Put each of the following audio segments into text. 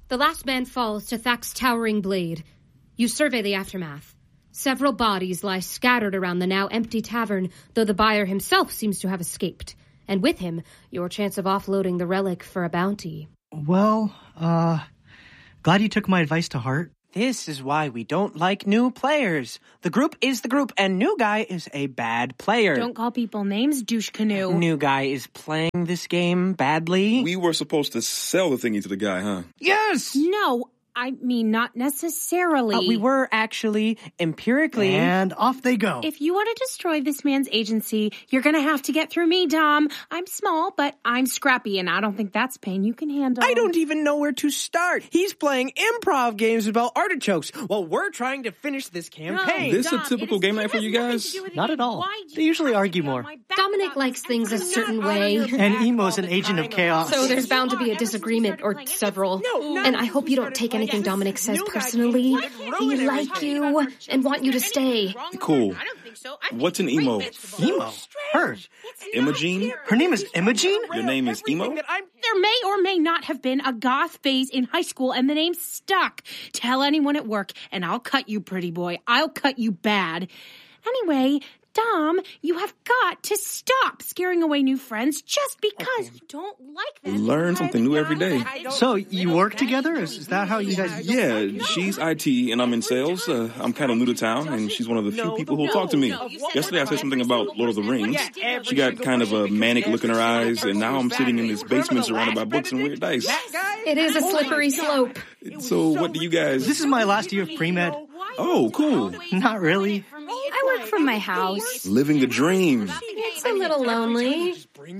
The last man falls to Thak's towering blade. You survey the aftermath. Several bodies lie scattered around the now empty tavern, though the buyer himself seems to have escaped. And with him, your chance of offloading the relic for a bounty. Well, glad you took my advice to heart. This is why we don't like new players. The group is the group, and new guy is a bad player. Don't call people names, douche canoe. New guy is playing this game badly. We were supposed to sell the thingy to the guy, huh? Yes! No, I mean, not necessarily. We were actually, empirically. And off they go. If you want to destroy this man's agency, you're going to have to get through me, Dom. I'm small, but I'm scrappy, and I don't think that's pain you can handle. I don't even know where to start. He's playing improv games about artichokes while we're trying to finish this campaign. This a typical game night for you guys? Not at all. They usually argue more. Dominic likes things a certain way. And Emo's an agent of chaos. So there's bound to be a disagreement, or several. And I hope you don't take anything Dominic says personally. He like you and want you to stay. Cool. What's an emo? Emo? Her. Imogene? Her name is Imogene? Your name is Emo? There may or may not have been a goth phase in high school, and the name stuck. Tell anyone at work, and I'll cut you, pretty boy. I'll cut you bad. Anyway, Dom, you have got to stop scaring away new friends just because you don't like them. Learn something new every day. So, you work together? Is that how you guys... Yeah, she's IT and I'm in sales. I'm kind of new to town, and she's one of the few people who'll talk to me. Yesterday I said something about Lord of the Rings. She got kind of a manic look in her eyes, and now I'm sitting in this basement surrounded by books and weird dice. It is a slippery slope. So what do you guys... This is my last year of pre-med. Oh, cool. Not really. I work from my house. Living the dream. It's a little lonely.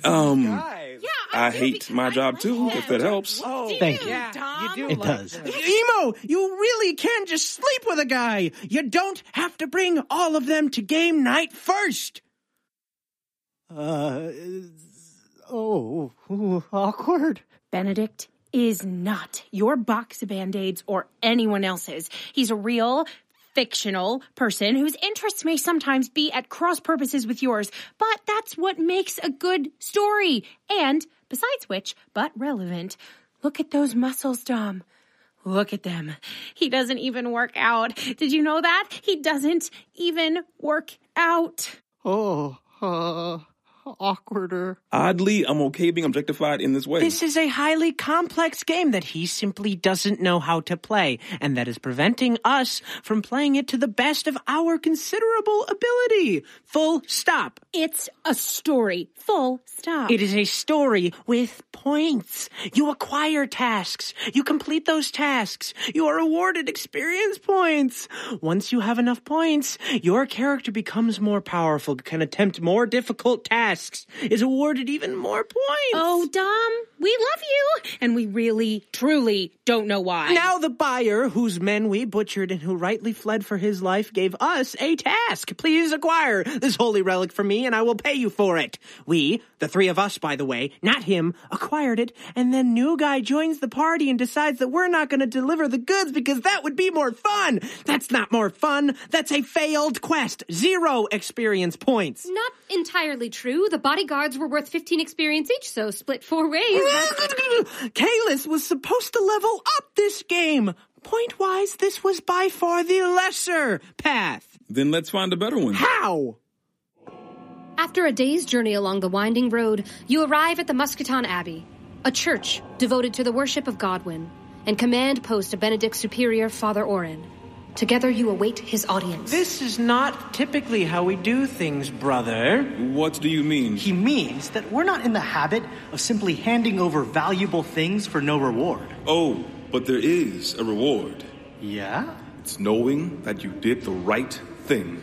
I hate my job too, if that helps. Thank you. It does. Emo, you really can just sleep with a guy. You don't have to bring all of them to game night first. Awkward. Benedict is not your box of Band-Aids or anyone else's. He's a real, fictional person whose interests may sometimes be at cross purposes with yours, but that's what makes a good story. And, besides which, but relevant, look at those muscles, Dom. Look at them. He doesn't even work out. Did you know that? He doesn't even work out. Awkwarder. Oddly, I'm okay being objectified in this way. This is a highly complex game that he simply doesn't know how to play, and that is preventing us from playing it to the best of our considerable ability. Full stop. It's a story. Full stop. It is a story with points. You acquire tasks. You complete those tasks. You are awarded experience points. Once you have enough points, your character becomes more powerful, can attempt more difficult tasks, is awarded even more points. Oh, Dom, we love you, and we really, truly don't know why. Now the buyer, whose men we butchered and who rightly fled for his life, gave us a task. Please acquire this holy relic for me, and I will pay you for it. We, the three of us, by the way, not him, acquired it, and then new guy joins the party and decides that we're not going to deliver the goods because that would be more fun. That's not more fun. That's a failed quest. 0 experience points. Not entirely true. The bodyguards were worth 15 experience each, so split 4 ways. Kalis was supposed to level up this game. Point-wise, this was by far the lesser path. Then let's find a better one. How? After a day's journey along the winding road, you arrive at the Muscaton Abbey, a church devoted to the worship of Godwin, and command post of Benedict's superior, Father Oren. Together you await his audience. This is not typically how we do things, brother. What do you mean? He means that we're not in the habit of simply handing over valuable things for no reward. Oh, but there is a reward. Yeah? It's knowing that you did the right thing.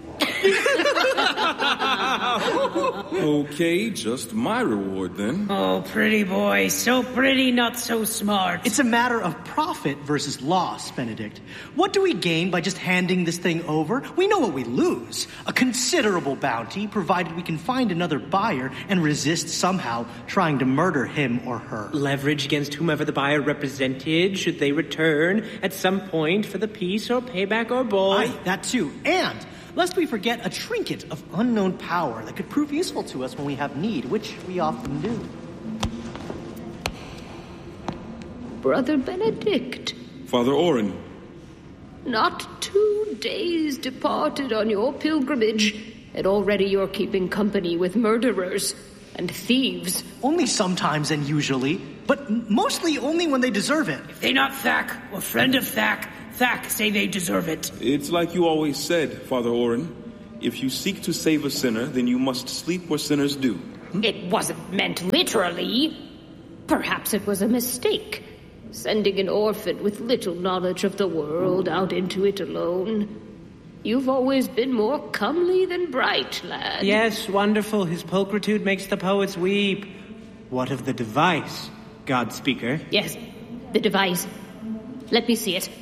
Okay, just my reward then. Oh, pretty boy. So pretty, not so smart. It's a matter of profit versus loss, Benedict. What do we gain by just handing this thing over? We know what we lose. A considerable bounty, provided we can find another buyer and resist somehow trying to murder him or her. Leverage against whomever the buyer represented should they return at some point for the peace or payback or both. Aye, that too. And lest we forget a trinket of unknown power that could prove useful to us when we have need, which we often do. Brother Benedict. Father Orin. Not 2 days departed on your pilgrimage, and already you're keeping company with murderers and thieves. Only sometimes and usually, but mostly only when they deserve it. If they not Thack, or friend of Thack, Thack say they deserve it. It's like you always said, Father Orin. If you seek to save a sinner, then you must sleep where sinners do. It wasn't meant literally. Perhaps it was a mistake, sending an orphan with little knowledge of the world out into it alone. You've always been more comely than bright, lad. Yes, wonderful. His pulchritude makes the poets weep. What of the device, God Speaker? Yes, the device. Let me see it.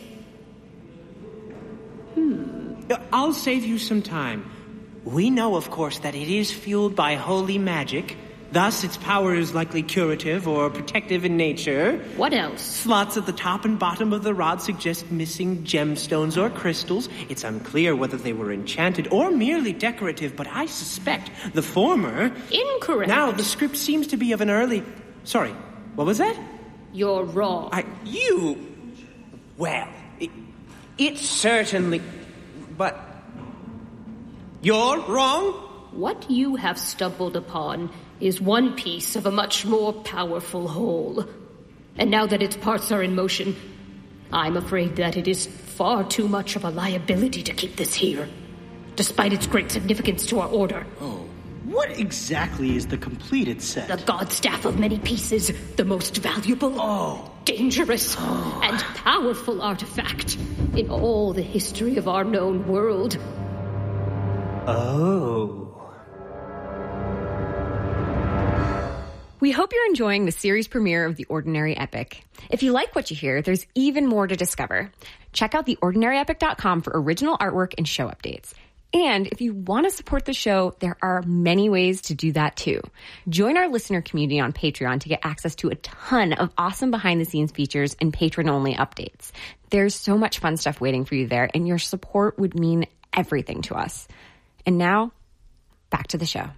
I'll save you some time. We know, of course, that it is fueled by holy magic. Thus, its power is likely curative or protective in nature. What else? Slots at the top and bottom of the rod suggest missing gemstones or crystals. It's unclear whether they were enchanted or merely decorative, but I suspect the former. Incorrect. Now, the script seems to be of an early... Sorry, what was that? You're wrong. Well, it certainly... But... You're wrong? What you have stumbled upon is one piece of a much more powerful whole. And now that its parts are in motion, I'm afraid that it is far too much of a liability to keep this here, despite its great significance to our order. Oh. What exactly is the completed set? The god staff of many pieces, the most valuable, dangerous, and powerful artifact in all the history of our known world. Oh. We hope you're enjoying the series premiere of The Ordinary Epic. If you like what you hear, there's even more to discover. Check out theordinaryepic.com for original artwork and show updates. And if you want to support the show, there are many ways to do that too. Join our listener community on Patreon to get access to a ton of awesome behind-the-scenes features and patron-only updates. There's so much fun stuff waiting for you there, and your support would mean everything to us. And now, back to the show.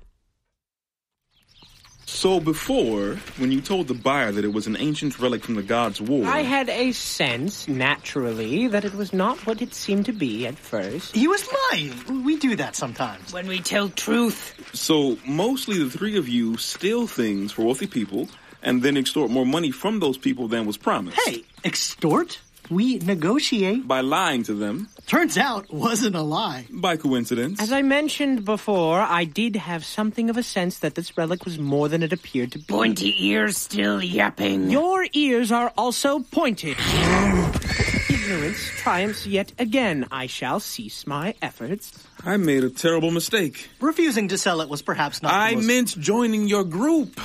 So before, when you told the buyer that it was an ancient relic from the Gods' War... I had a sense, naturally, that it was not what it seemed to be at first. He was lying. We do that sometimes. When we tell truth. So mostly the three of you steal things for wealthy people and then extort more money from those people than was promised. Hey, extort? We negotiate. By lying to them. Turns out, wasn't a lie. By coincidence. As I mentioned before, I did have something of a sense that this relic was more than it appeared to be. Pointy ears still yapping. Your ears are also pointed. Ignorance triumphs yet again. I shall cease my efforts. I made a terrible mistake. Refusing to sell it was perhaps not I meant joining your group.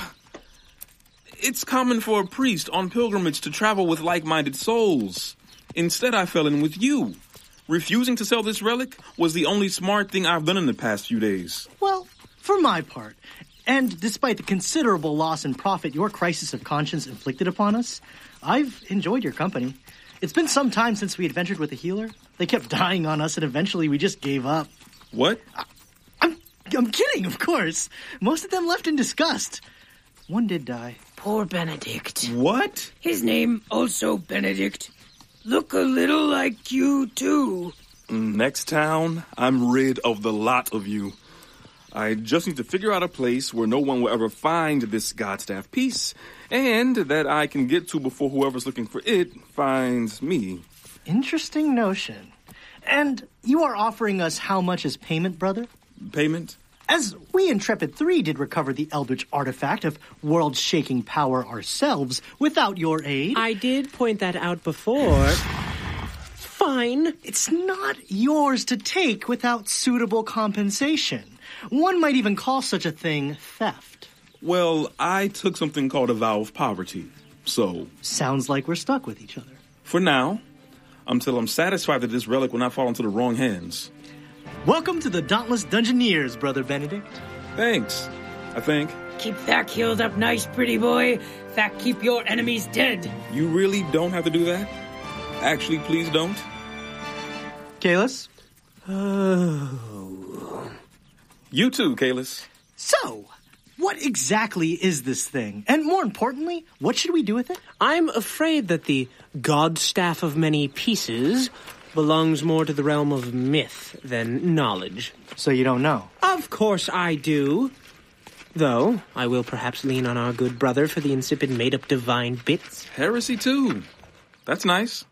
It's common for a priest on pilgrimage to travel with like-minded souls. Instead, I fell in with you. Refusing to sell this relic was the only smart thing I've done in the past few days. Well, for my part, and despite the considerable loss in profit your crisis of conscience inflicted upon us, I've enjoyed your company. It's been some time since we adventured with a healer. They kept dying on us, and eventually we just gave up. What? I'm kidding, of course. Most of them left in disgust. One did die. Poor Benedict. What? His name also Benedict. Look a little like you, too. Next town, I'm rid of the lot of you. I just need to figure out a place where no one will ever find this Godstaff piece, and that I can get to before whoever's looking for it finds me. Interesting notion. And you are offering us how much as payment, brother? Payment? As we Intrepid 3 did recover the Eldritch artifact of world-shaking power ourselves without your aid. I did point that out before. Fine. It's not yours to take without suitable compensation. One might even call such a thing theft. Well, I took something called a vow of poverty, so... Sounds like we're stuck with each other. For now, until I'm satisfied that this relic will not fall into the wrong hands. Welcome to the Dauntless Dungeoneers, Brother Benedict. Thanks, I think. Keep Thack healed up nice, pretty boy. Thack, keep your enemies dead. You really don't have to do that? Actually, please don't. Kalis? You too, Kalis. So, what exactly is this thing? And more importantly, what should we do with it? I'm afraid that the God Staff of Many Pieces belongs more to the realm of myth than knowledge. So you don't know? Of course I do. Though, I will perhaps lean on our good brother for the insipid made-up divine bits. Heresy, too. That's nice.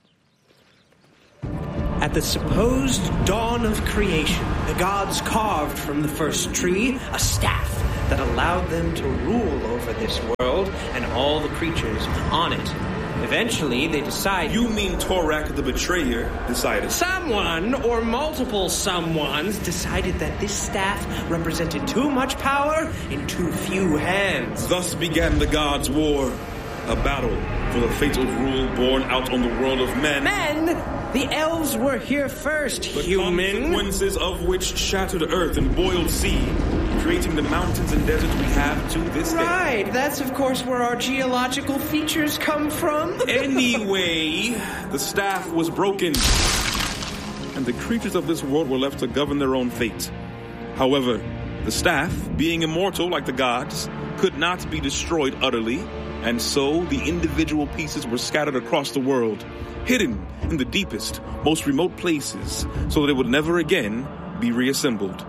At the supposed dawn of creation, the gods carved from the first tree a staff that allowed them to rule over this world and all the creatures on it. Eventually, they decided... You mean Torak the Betrayer decided? Someone, or multiple someones, decided that this staff represented too much power in too few hands. Thus began the gods' war. A battle for the fate of rule born out on the world of men. Men? The elves were here first, the human. Consequences of which shattered earth and boiled sea, creating the mountains and deserts we have to this day. Right, that's of course where our geological features come from. Anyway, the staff was broken, and the creatures of this world were left to govern their own fate. However, the staff, being immortal like the gods, could not be destroyed utterly, and so the individual pieces were scattered across the world, hidden in the deepest, most remote places, so that it would never again be reassembled.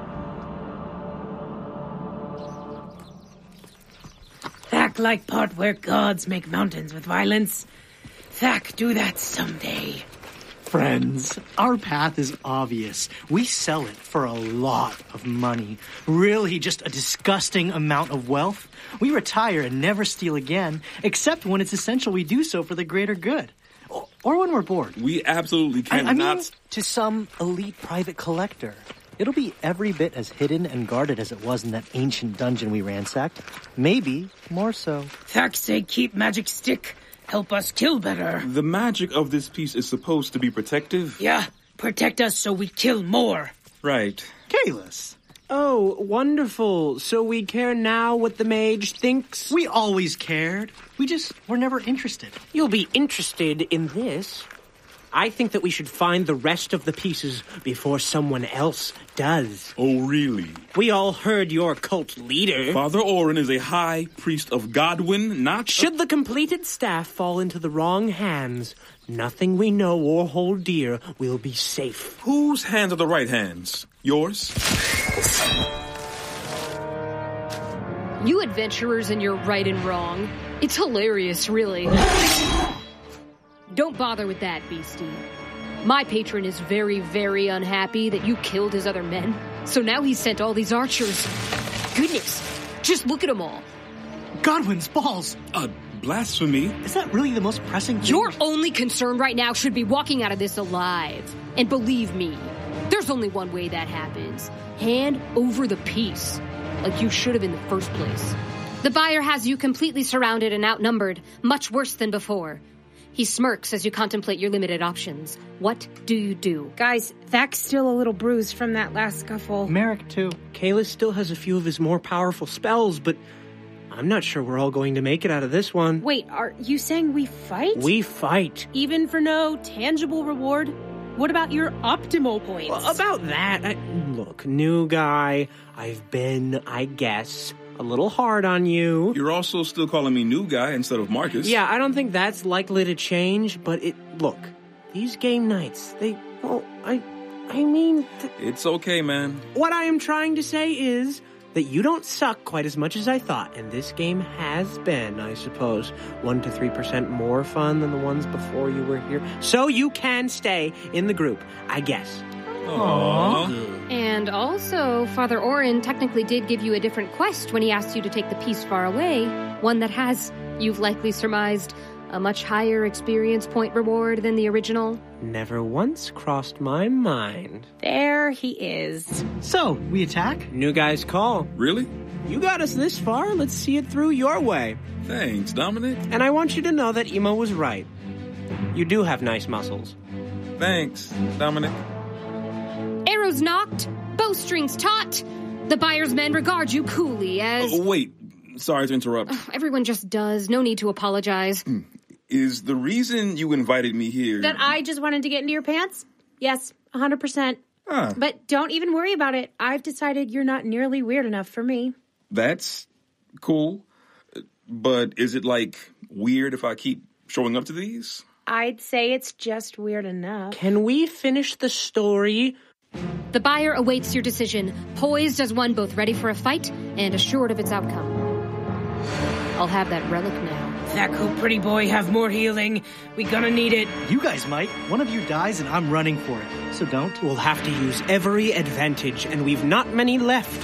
Thak like part where gods make mountains with violence. Thak do that someday. Friends, our path is obvious. We sell it for a lot of money. Really, just a disgusting amount of wealth. We retire and never steal again, except when it's essential we do so for the greater good. Or when we're bored. We absolutely cannot... I mean, to some elite private collector. It'll be every bit as hidden and guarded as it was in that ancient dungeon we ransacked. Maybe more so. Thak say keep magic stick. Help us kill better. The magic of this piece is supposed to be protective? Yeah, protect us so we kill more. Right. Kalis. Oh, wonderful. So we care now what the mage thinks? We always cared. We just were never interested. You'll be interested in this. I think that we should find the rest of the pieces before someone else does. Oh, really? We all heard your cult leader. Father Orin is a high priest of Godwyn, not... Should the completed staff fall into the wrong hands, nothing we know or hold dear will be safe. Whose hands are the right hands? Yours? You adventurers and your right and wrong. It's hilarious, really. Don't bother with that, Beastie. My patron is very, very unhappy that you killed his other men. So now he's sent all these archers. Goodness, just look at them all. Godwyn's balls. Blasphemy? Is that really the most pressing thing? Your only concern right now should be walking out of this alive. And believe me, there's only one way that happens. Hand over the piece. Like you should have in the first place. The buyer has you completely surrounded and outnumbered, much worse than before. He smirks as you contemplate your limited options. What do you do? Guys, Thak's still a little bruised from that last scuffle. Merrick, too. Kalis still has a few of his more powerful spells, but I'm not sure we're all going to make it out of this one. Wait, are you saying we fight? We fight. Even for no tangible reward? What about your optimal points? Well, about that, look, new guy, I've been, I guess, a little hard on you. You're also still calling me new guy instead of Marcus. Yeah, I don't think that's likely to change, but look, these game nights, I mean... It's okay, man. What I am trying to say is that you don't suck quite as much as I thought, and this game has been, I suppose, 1 to 3% more fun than the ones before you were here. So you can stay in the group, I guess. Aww. And also, Father Orin technically did give you a different quest when he asked you to take the piece far away. One that has, you've likely surmised, a much higher experience point reward than the original. Never once crossed my mind. There he is. So, we attack? New guy's call. Really? You got us this far, let's see it through your way. Thanks, Dominic. And I want you to know that Emo was right. You do have nice muscles. Thanks, Dominic. Arrows knocked, bowstrings taut. The buyer's men regard you coolly as... Wait, sorry to interrupt. Everyone just does. No need to apologize. Is the reason you invited me here... That I just wanted to get into your pants? Yes, 100%. But don't even worry about it. I've decided you're not nearly weird enough for me. That's Cool. But is it, like, weird if I keep showing up to these? I'd say it's just weird enough. Can we finish the story? The buyer awaits your decision, poised as one both ready for a fight and assured of its outcome. I'll have that relic now. Thaku, pretty boy, have more healing. We gonna need it. You guys might. One of you dies and I'm running for it. So don't. We'll have to use every advantage, and we've not many left.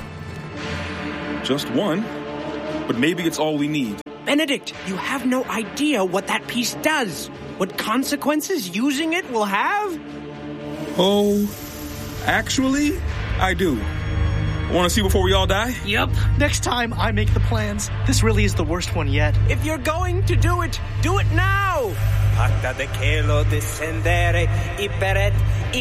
Just one? But maybe it's all we need. Benedict, you have no idea what that piece does. What consequences using it will have? Oh, actually, I do. Want to see before we all die? Yup. Next time I make the plans. This really is the worst one yet. If you're going to do it now! Parta de che lo descendere, Iperet,